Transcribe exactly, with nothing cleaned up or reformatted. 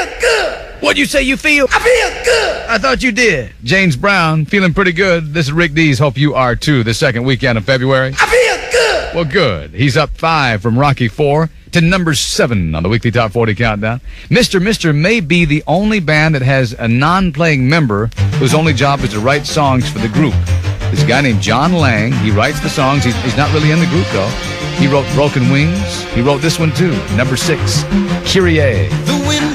feel good. What'd you say you feel? I feel good. I thought you did. James Brown, feeling pretty good. This is Rick Dees. Hope you are too. The second weekend of February. I feel good. Well, good. He's up five from Rocky four to number seven on the weekly Top forty Countdown. Mister Mister may be the only band that has a non-playing member whose only job is to write songs for the group. This guy named John Lang. He writes the songs. He's, he's not really in the group, though. He wrote Broken Wings. He wrote this one, too. Number six, Kyrie.